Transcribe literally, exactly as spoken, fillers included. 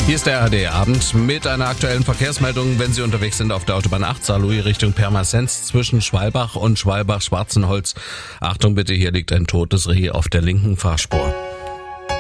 Hier ist der A R D-Abend mit einer aktuellen Verkehrsmeldung, wenn Sie unterwegs sind auf der Autobahn acht Saarlouis Richtung Pirmasens zwischen Schwalbach und Schwalbach-Schwarzenholz. Achtung bitte, hier liegt ein totes Reh auf der linken Fahrspur.